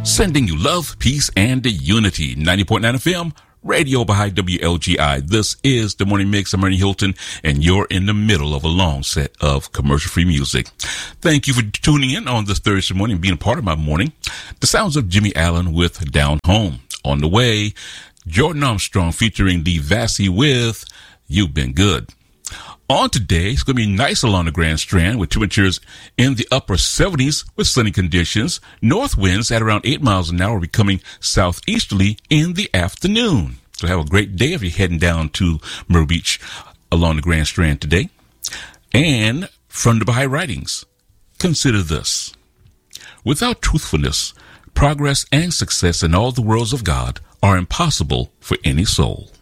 Sending you love, peace, and unity. 90.9 FM, Radio Baha'i WLGI. This is the Morning Mix. I'm Ernie Hilton, and you're in the middle of a long set of commercial-free music. Thank you for tuning in on this Thursday morning, being a part of my morning. The sounds of Jimmy Allen with Down Home. On the way, Jordan Armstrong featuring Lee Vassy with You've Been Good. On today, it's going to be nice along the Grand Strand with temperatures in the upper 70s with sunny conditions. North winds at around 8 miles an hour becoming southeasterly in the afternoon. So have a great day if you're heading down to Myrtle Beach along the Grand Strand today. And from the Baha'i Writings, consider this. Without truthfulness, progress and success in all the worlds of God are impossible for any soul.